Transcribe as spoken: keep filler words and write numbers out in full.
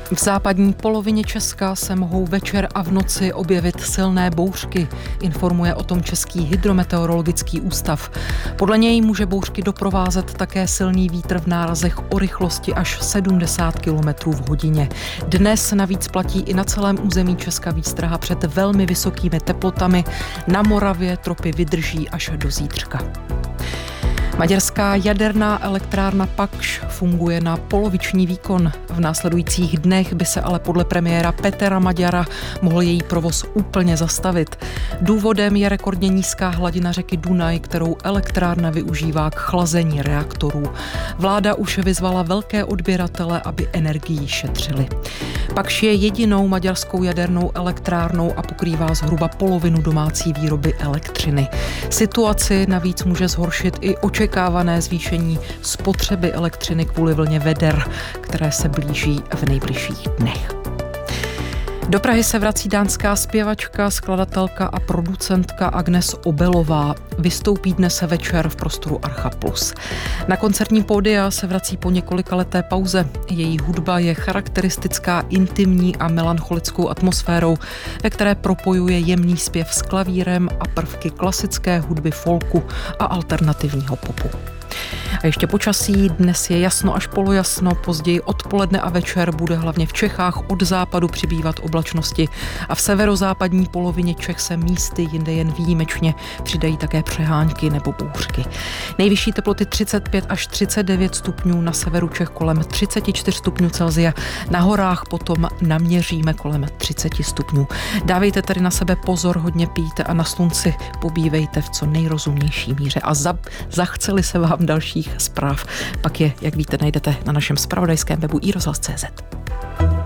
V západní polovině Česka se mohou večer a v noci objevit silné bouřky, informuje o tom Český hydrometeorologický ústav. Podle něj může bouřky doprovázet také silný vítr v nárazech o rychlosti až sedmdesát kilometrů v hodině. Dnes navíc platí i na celém území Česka výstraha před velmi vysokými teplotami. Na Moravě tropy vydrží až do zítřka. Maďarská jaderná elektrárna Pakš funguje na poloviční výkon. V následujících dnech by se ale podle premiéra Petra Maďara mohl její provoz úplně zastavit. Důvodem je rekordně nízká hladina řeky Dunaj, kterou elektrárna využívá k chlazení reaktorů. Vláda už vyzvala velké odběratele, aby energii šetřili. Pakš je jedinou maďarskou jadernou elektrárnou a pokrývá zhruba polovinu domácí výroby elektřiny. Situaci navíc může zhoršit i očekávané zvýšení spotřeby elektřiny kvůli vlně veder, které se blíží v nejbližších dnech. Do Prahy se vrací dánská zpěvačka, skladatelka a producentka Agnes Obelová. Vystoupí dnes večer v prostoru Archa Plus. Na koncertní pódia se vrací po několikaleté pauze. Její hudba je charakteristická intimní a melancholickou atmosférou, ve které propojuje jemný zpěv s klavírem a prvky klasické hudby folku a alternativního popu. A ještě počasí, dnes je jasno až polojasno, později odpoledne a večer bude hlavně v Čechách od západu přibývat oblačnosti a v severozápadní polovině Čech se místy jinde jen výjimečně přidají také přehánky nebo bouřky. Nejvyšší teploty třicet pět až třicet devět stupňů, na severu Čech kolem třicet čtyři stupňů Celsia, na horách potom naměříme kolem třicet stupňů. Dávejte tedy na sebe pozor, hodně pijte a na slunci pobívejte v co nejrozumnější míře a za, zachceli se vám dalších zpráv, pak je, jak víte, najdete na našem zpravodajském webu i rozhlas tečka cé zet.